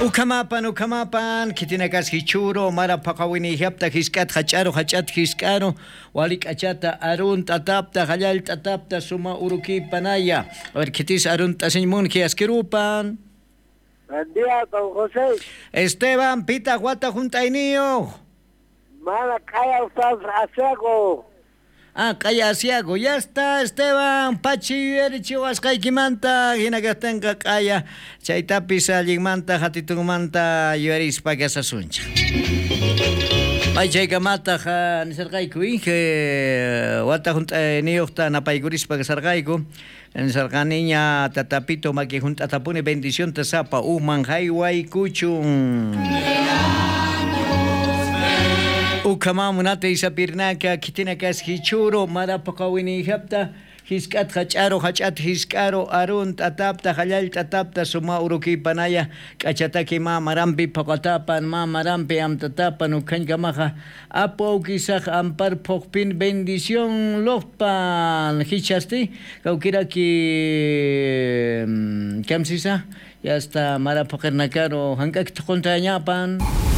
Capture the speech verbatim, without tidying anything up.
Ukamapan, ukamapan, kitinakas hichuro, mara pakawini hiapta hiskat hacharo, hachat hiskaro, walik achata arun tatapta, halal tatapta, suma uruki panaya. A ver, kitis arun tasinmun kiaskirupan. Buen día, don José. Esteban, pita, guata, juntainio. Mala calla usted asiago. Ah, calla asiago, ya está, Esteban, pachi, erichiwas, kaikimanta, ginagastenga calla, chaitapisa, ligmanta, hatitungmanta, yueris, pagasasuncha. Ay, chaykamata, ha, nisargaiku, inge, wata junta, niokta, napaiguris, pagasargaiku, nisarganiña, tatapito, maki junta, tapune, bendición, tasapa, uman, haiwai, kuchun. Ukama munate isapirnaka kitinakas hichuro marapakawini hapta hiskat hacharo hachat hiskaro arun tatapta halal tatapta suma uruki panaya kachataki ma marampi pakatapan ma marampi am tatapan ukankamaha apo kisah ampar pokpin bendición lopan hichasti kaukiraki kamsisa ya está marapakernakaro hankak tukuntañapan.